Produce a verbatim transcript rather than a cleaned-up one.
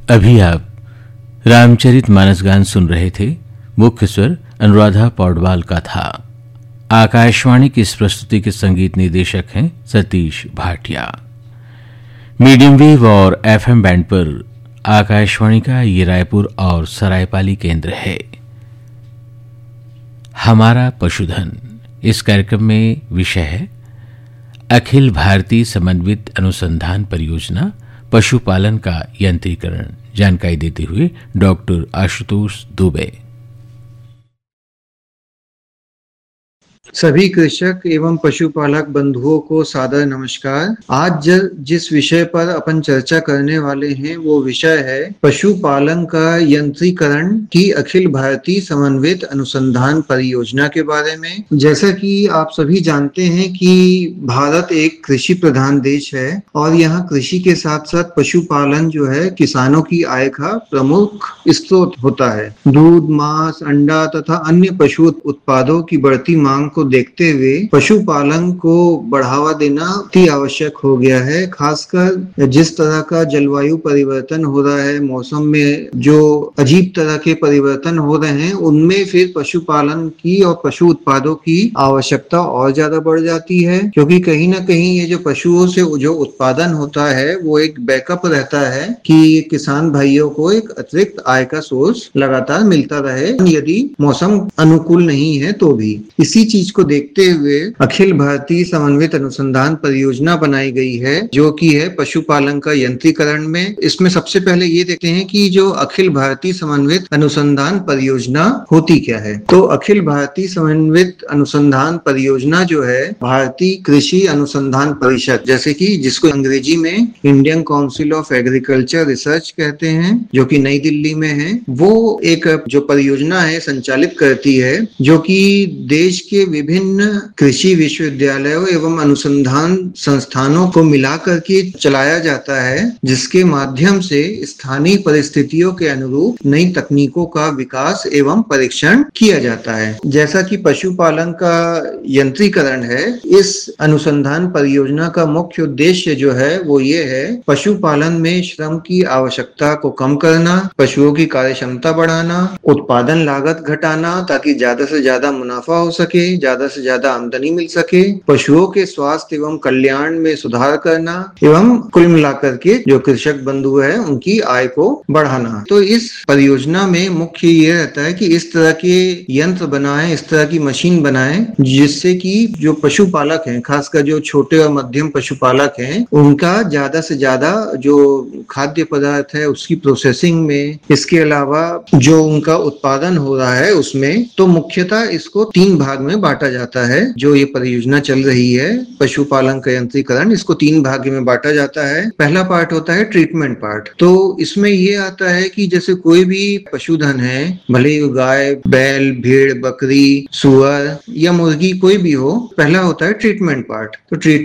अभी आप रामचरित मानस गान सुन रहे थे। मुख्य स्वर अनुराधा पौडवाल का था। आकाशवाणी की इस प्रस्तुति के संगीत निर्देशक हैं सतीश भाटिया। मीडियम वेव और एफएम बैंड पर आकाशवाणी का ये रायपुर और सरायपाली केंद्र है। हमारा पशुधन इस कार्यक्रम में विषय है अखिल भारतीय समन्वित अनुसंधान परियोजना पशुपालन का यंत्रीकरण। जानकारी देते हुए डॉक्टर आशुतोष दुबे। सभी कृषक एवं पशुपालक बंधुओं को सादर नमस्कार। आज जिस विषय पर अपन चर्चा करने वाले हैं वो विषय है पशुपालन का यंत्रीकरण की अखिल भारतीय समन्वित अनुसंधान परियोजना के बारे में। जैसा कि आप सभी जानते हैं कि भारत एक कृषि प्रधान देश है और यहाँ कृषि के साथ साथ पशुपालन जो है किसानों की आय का प्रमुख स्रोत होता है। दूध, मांस, अंडा तथा अन्य पशु उत्पादों की बढ़ती मांग को देखते हुए पशुपालन को बढ़ावा देना अति आवश्यक हो गया है। खासकर जिस तरह का जलवायु परिवर्तन हो रहा है, मौसम में जो अजीब तरह के परिवर्तन हो रहे हैं, उनमें फिर पशुपालन की और पशु उत्पादों की आवश्यकता और ज्यादा बढ़ जाती है, क्योंकि कहीं ना कहीं ये जो पशुओं से जो उत्पादन होता है वो एक बैकअप रहता है कि किसान भाइयों को एक अतिरिक्त आय का सोर्स लगातार मिलता रहे, यदि मौसम अनुकूल नहीं है तो भी। इसी चीज को देखते हुए अखिल भारतीय समन्वित अनुसंधान परियोजना बनाई गई है, जो कि है पशुपालन का यंत्रीकरण में। इसमें सबसे पहले ये देखते हैं कि जो अखिल भारतीय समन्वित अनुसंधान परियोजना होती क्या है। तो अखिल भारतीय समन्वित अनुसंधान परियोजना जो है भारतीय कृषि अनुसंधान परिषद, जैसे कि जिसको अंग्रेजी में Indian council of agriculture research कहते हैं, जो कि नई दिल्ली में है, वो एक जो परियोजना है संचालित करती है, जो कि देश के विभिन्न कृषि विश्वविद्यालयों एवं अनुसंधान संस्थानों को मिलाकर के चलाया जाता है, जिसके माध्यम से स्थानीय परिस्थितियों के अनुरूप नई तकनीकों का विकास एवं परीक्षण किया जाता है। जैसा कि पशुपालन का यंत्रीकरण है, इस अनुसंधान परियोजना का मुख्य उद्देश्य जो है वो ये है पशुपालन में श्रम की आवश्यकता को कम करना, पशुओं की कार्य क्षमता बढ़ाना, उत्पादन लागत घटाना ताकि ज्यादा से ज्यादा मुनाफा हो सके, ज्यादा से ज्यादा आमदनी मिल सके, पशुओं के स्वास्थ्य एवं कल्याण में सुधार करना एवं कुल मिलाकर के जो कृषक बंधु है उनकी आय को बढ़ाना। तो इस परियोजना में मुख्य ये रहता है कि इस तरह के यंत्र बनाएं, इस तरह की मशीन बनाएं, जिससे कि जो पशुपालक हैं, खासकर जो छोटे और मध्यम पशुपालक हैं, उनका ज्यादा से ज्यादा जो खाद्य पदार्थ है उसकी प्रोसेसिंग में, इसके अलावा जो उनका उत्पादन हो रहा है उसमें, तो मुख्यतः इसको तीन भाग में बांटा जाता है। जो ये परियोजना चल रही है पशुपालन का यंत्रीकरण, इसको तीन भाग में बांटा जाता है। पहला पार्ट होता है ट्रीटमेंट पार्ट। तो इसमें ये आता है कि जैसे कोई भी पशुधन है, भले ही गाय, बैल, भेड़, बकरी, सुअर या मुर्गी कोई भी हो, पहला होता है ट्रीटमेंट पार्ट। तो ट्रीटमेंट